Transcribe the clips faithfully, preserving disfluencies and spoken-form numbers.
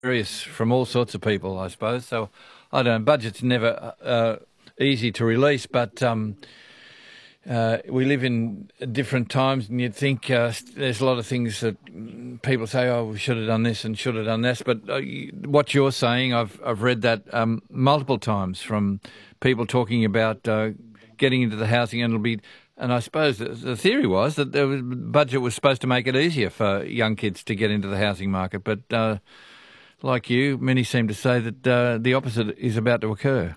various from all sorts of people, I suppose. So I don't know. Budget's never uh, easy to release, but um, uh, we live in different times, and you'd think uh, there's a lot of things that people say, oh, we should have done this and should have done this. But uh, what you're saying, I've I've read that um, multiple times from people talking about uh, getting into the housing, and it'll be. And I suppose the theory was that the budget was supposed to make it easier for young kids to get into the housing market. But uh, like you, many seem to say that uh, the opposite is about to occur.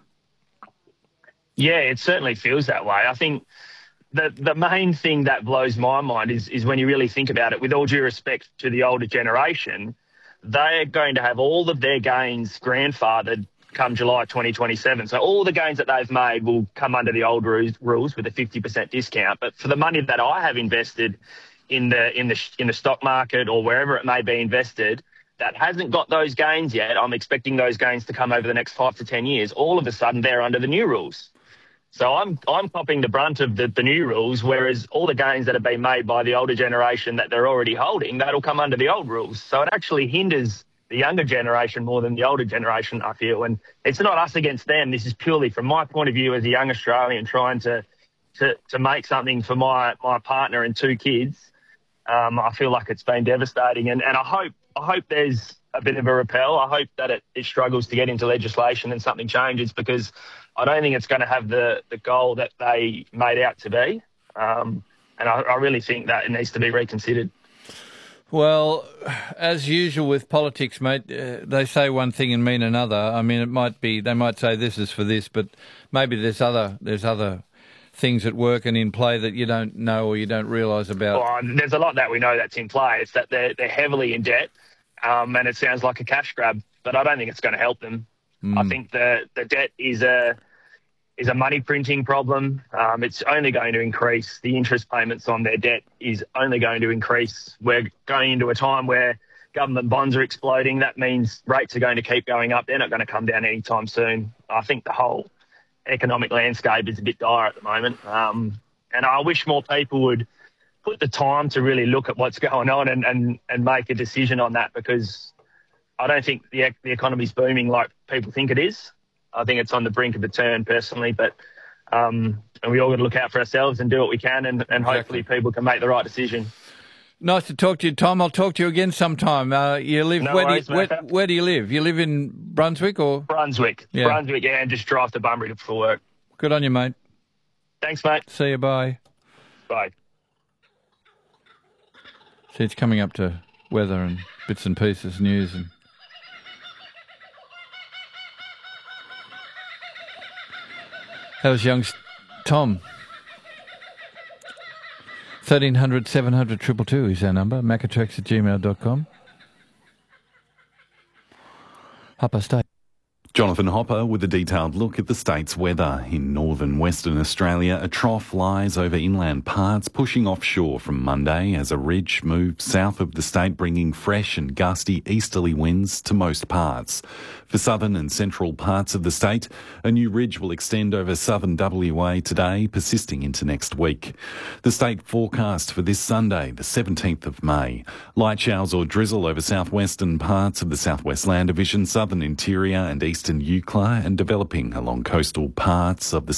Yeah, it certainly feels that way. I think the the main thing that blows my mind is, is when you really think about it, with all due respect to the older generation, they're going to have all of their gains grandfathered come July twenty twenty-seven. So all the gains that they've made will come under the old rules with a fifty percent discount. But for the money that I have invested in the in the in the stock market or wherever it may be invested, that hasn't got those gains yet, I'm expecting those gains to come over the next five to ten years. All of a sudden, they're under the new rules. So I'm I'm copping the brunt of the, the new rules, whereas all the gains that have been made by the older generation that they're already holding, that'll come under the old rules. So it actually hinders the younger generation more than the older generation, I feel. And it's not us against them. This is purely from my point of view as a young Australian trying to to, to make something for my, my partner and two kids. Um, I feel like it's been devastating. And, and I hope I hope there's a bit of a repel. I hope that it, it struggles to get into legislation and something changes, because I don't think it's going to have the, the goal that they made out to be. Um, and I, I really think that it needs to be reconsidered. Well, as usual with politics, mate, uh, they say one thing and mean another. I mean, it might be, they might say this is for this, but maybe there's other there's other things at work and in play that you don't know or you don't realise about. Well, there's a lot that we know that's in play. It's that they're, they're heavily in debt, um, and it sounds like a cash grab, but I don't think it's going to help them. Mm. I think the, the debt is a... is a money printing problem. Um, it's only going to increase. The interest payments on their debt is only going to increase. We're going into a time where government bonds are exploding. That means rates are going to keep going up. They're not going to come down anytime soon. I think the whole economic landscape is a bit dire at the moment. Um, and I wish more people would put the time to really look at what's going on and, and, and make a decision on that, because I don't think the, the economy's booming like people think it is. I think it's on the brink of a turn personally, but um, and we all got to look out for ourselves and do what we can, and, and exactly. Hopefully people can make the right decision. Nice to talk to you, Tom. I'll talk to you again sometime. Uh, you live no where, worries, do you, where, where do you live? You live in Brunswick or Brunswick? Yeah. Brunswick, yeah, and just drive to Bunbury for work. Good on you, mate. Thanks, mate. See you. Bye. Bye. See, it's coming up to weather and bits and pieces, news and. That was young Tom. thirteen hundred, seven hundred, two two two is our number. Macatrex at gmail dot com. Hopper State. Jonathan Hopper with a detailed look at the state's weather. In northern Western Australia, a trough lies over inland parts, pushing offshore from Monday as a ridge moves south of the state, bringing fresh and gusty easterly winds to most parts. For southern and central parts of the state, a new ridge will extend over southern W A today, persisting into next week. The state forecast for this Sunday, the seventeenth of May. Light showers or drizzle over southwestern parts of the Southwest Land Division, southern interior and eastern Eucla, and developing along coastal parts of the